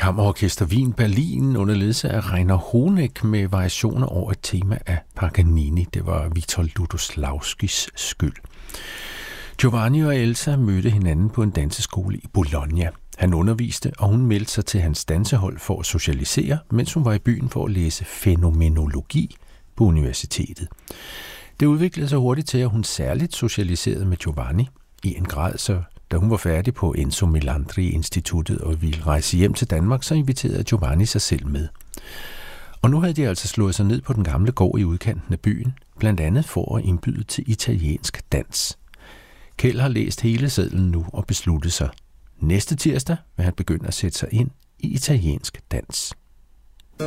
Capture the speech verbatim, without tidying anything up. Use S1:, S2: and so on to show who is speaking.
S1: Kammerorkester Wien Berlin under ledelse af Rainer Honeck med variationer over et tema af Paganini. Det var Witold Lutosławskis skyld. Giovanni og Elsa mødte hinanden på en danseskole i Bologna. Han underviste, og hun meldte sig til hans dansehold for at socialisere, mens hun var i byen for at læse fænomenologi på universitetet. Det udviklede sig hurtigt til, at hun særligt socialiserede med Giovanni i en grad, så da hun var færdig på Enzo Melandri-instituttet og ville rejse hjem til Danmark, så inviterede Giovanni sig selv med. Og nu havde de altså slået sig ned på den gamle gård i udkanten af byen, blandt andet for at indbyde til italiensk dans. Kjeld har læst hele sedlen nu og besluttet sig. Næste tirsdag vil han begynde at sætte sig ind i italiensk dans.